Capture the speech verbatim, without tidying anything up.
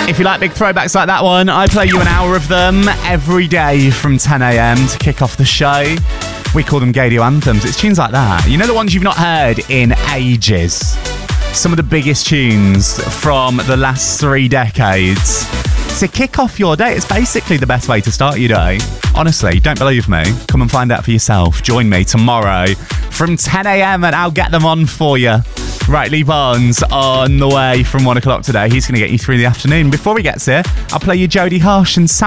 If you like big throwbacks like that one, I play you an hour of them every day from ten a.m. to kick off the show. We call them Gadio Anthems. It's tunes like that. You know, the ones you've not heard in ages. Some of the biggest tunes from the last three decades. To kick off your day, it's basically the best way to start your day. Honestly, don't believe me? Come and find out for yourself. Join me tomorrow from ten a.m. and I'll get them on for you. Right, Lee Barnes on the way from one o'clock today. He's going to get you through the afternoon. Before he gets here, I'll play you Jodie Harsh and Sam